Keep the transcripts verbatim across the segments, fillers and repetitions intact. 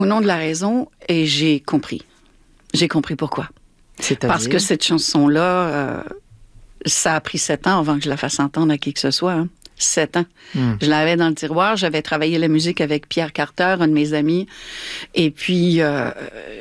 Au nom de la raison, et j'ai compris. J'ai compris pourquoi. C'est-à-dire? Parce que cette chanson-là, euh, ça a pris sept ans avant que je la fasse entendre à qui que ce soit. Hein. Sept ans. Mm. Je l'avais dans le tiroir. J'avais travaillé la musique avec Pierre Carter, un de mes amis. Et puis, euh,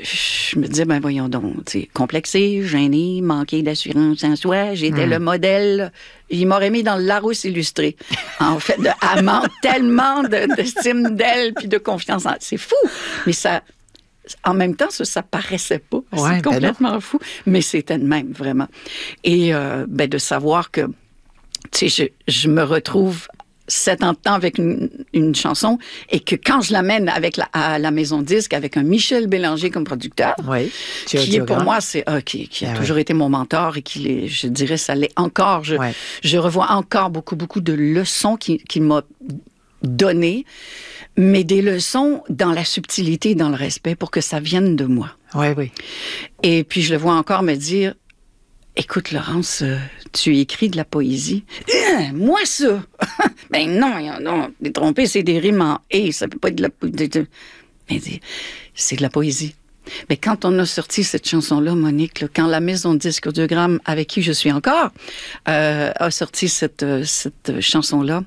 je me disais, ben voyons donc, tu sais, complexé, gêné, manqué d'assurance en soi. J'étais mm. le modèle. Il m'aurait mis dans le Larousse illustré. En fait, de, elle manque tellement de, d'estime d'elle puis de confiance en elle. C'est fou. Mais ça... En même temps, ça, ça paraissait pas. Ouais, c'est complètement ben fou. Mais c'était de même, vraiment. Et euh, ben, de savoir que, tu sais, je, je me retrouve sept ans de temps avec une, une chanson et que quand je l'amène avec la, à la maison de disque avec un Michel Bélanger comme producteur, oui, qui est pour moi, c'est euh, qui, qui a ah, toujours oui. été mon mentor et qui est, je dirais, ça l'est encore. Je, ouais. je revois encore beaucoup, beaucoup de leçons qu'il qui m'a données. Mais des leçons dans la subtilité, dans le respect, pour que ça vienne de moi. Oui, oui. Et puis, je le vois encore me dire, écoute, Laurence, euh, tu écris de la poésie. Euh, moi, ça! Ben non, non, t'es trompé, c'est des rimes en « et », ça peut pas être de la poésie. Mais c'est de la poésie. Mais quand on a sorti cette chanson-là, Monique, là, quand la maison de disques Audiogramme, avec qui je suis encore, euh, a sorti cette, cette chanson-là,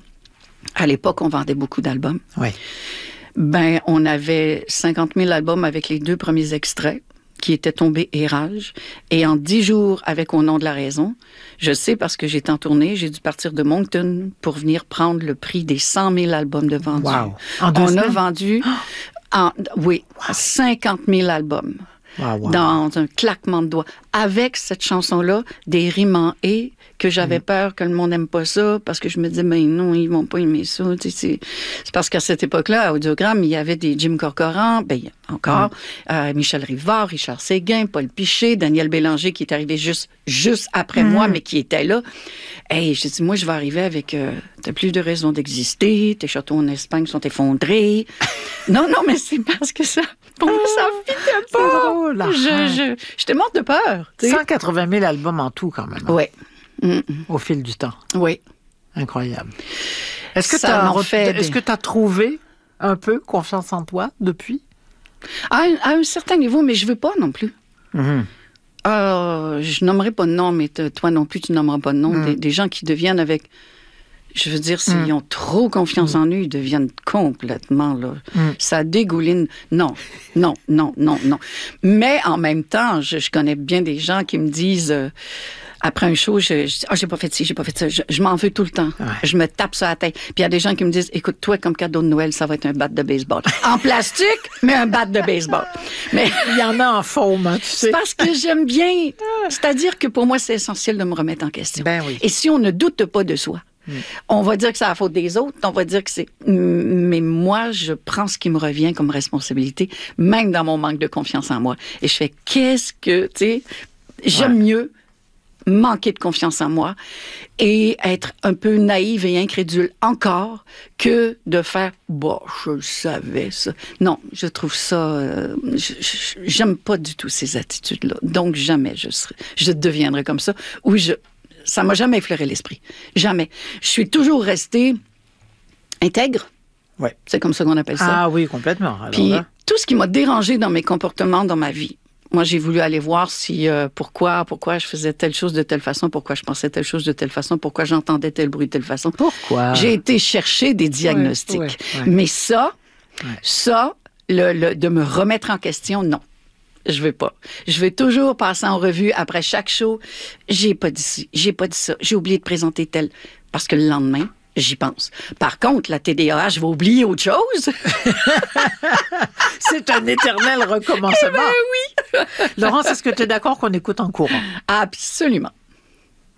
à l'époque, on vendait beaucoup d'albums. Oui. Ben, on avait cinquante mille albums avec les deux premiers extraits qui étaient tombés et rage. Et en dix jours, avec Au nom de la raison, je sais parce que j'étais en tournée, j'ai dû partir de Moncton pour venir prendre le prix des cent mille albums de vendus. Wow. En deux on semaines? a vendu, en, oui, wow. cinquante mille albums. Wow, wow. Dans un claquement de doigts. Avec cette chanson-là, des rimes en « et », que j'avais mm. peur que le monde n'aime pas ça, parce que je me disais, ben non, ils vont pas aimer ça. C'est, c'est parce qu'à cette époque-là, à Audiogramme, il y avait des Jim Corcoran, ben encore, mm. euh, Michel Rivard, Richard Séguin, Paul Piché, Daniel Bélanger, qui est arrivé juste, juste après mm. moi, mais qui était là. Hey, j'ai dit, moi, je vais arriver avec, euh, t'as plus de raison d'exister, tes châteaux en Espagne sont effondrés. non, non, mais c'est parce que ça... Pour moi, ça fitait pas. C'est drôle, je, je, j'étais morte de peur. T'sais. cent quatre-vingt mille albums en tout, quand même. Hein? Oui. Mm-mm. Au fil du temps. Oui. Incroyable. Est-ce que tu as re- est-ce que tu as trouvé un peu confiance en toi depuis? À un, à un certain niveau, mais je veux pas non plus. Mm-hmm. Euh, je nommerai pas de nom, mais t- toi non plus, tu nommeras pas de nom. Mm. Des, des gens qui deviennent avec... Je veux dire, s'ils mm. ont trop confiance mm. en eux, ils deviennent complètement, là. Mm. Ça dégouline. Non, non, non, non, non. Mais en même temps, je, je connais bien des gens qui me disent... Euh, après un show, je, je dis, ah, oh, j'ai pas fait ci, j'ai pas fait ça. Je, je m'en veux tout le temps. Ouais. Je me tape sur la tête. Puis il y a des gens qui me disent, écoute, toi, comme cadeau de Noël, ça va être un bat de baseball. En plastique, mais un bat de baseball. Mais il y en a en faume, hein, tu sais. C'est parce que j'aime bien. C'est-à-dire que pour moi, c'est essentiel de me remettre en question. Ben oui. Et si on ne doute pas de soi, mm. on va dire que c'est la faute des autres, on va dire que c'est... Mais moi, je prends ce qui me revient comme responsabilité, même dans mon manque de confiance en moi. Et je fais, qu'est-ce que, tu sais, j'aime ouais. mieux manquer de confiance en moi et être un peu naïve et incrédule encore que de faire « bah, je le savais, ça ». Non, je trouve ça... Euh, je, je, j'aime pas du tout ces attitudes-là. Donc, jamais je serai, je deviendrai comme ça. Ou je... Ça m'a jamais effleuré l'esprit. Jamais. Je suis toujours restée intègre. Ouais. C'est comme ça qu'on appelle ça. Ah oui, complètement. Alors Puis, là... tout ce qui m'a dérangé dans mes comportements dans ma vie, moi, j'ai voulu aller voir si euh, pourquoi, pourquoi je faisais telle chose de telle façon, pourquoi je pensais telle chose de telle façon, pourquoi j'entendais tel bruit de telle façon. Pourquoi? J'ai été chercher des diagnostics. Ouais, ouais, ouais. Mais ça, ouais. ça, le, le, de me remettre en question, non. Je veux pas. Je vais toujours passer en revue après chaque show. J'ai pas dit ci, j'ai pas dit ça, j'ai oublié de présenter tel. Parce que le lendemain, j'y pense. Par contre, la T D A H va oublier autre chose. C'est un éternel recommencement. Eh ben oui! Laurence, est-ce que tu es d'accord qu'on écoute en courant? Absolument.